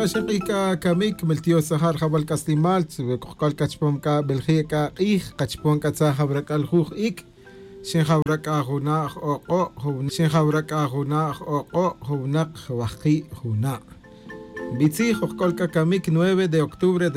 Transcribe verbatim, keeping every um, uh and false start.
Shaqika kamik miltio sahar jabal kastimal kal kachpomka belgica ih kachponka tsahabrak aljuj ik shin jabrak ajuna oqo shin jabrak ajuna oqo junak waqi juna bitzi kolka kamik nueve de octubre